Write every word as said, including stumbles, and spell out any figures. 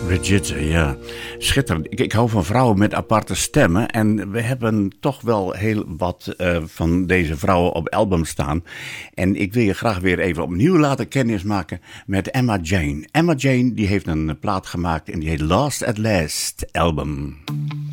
Brigitte, ja. Schitterend. Ik, ik hou van vrouwen met aparte stemmen. En we hebben toch wel heel wat uh, van deze vrouwen op album staan. En ik wil je graag weer even opnieuw laten kennismaken met Emma Jane. Emma Jane die heeft een plaat gemaakt en die heet Lost at Last Album.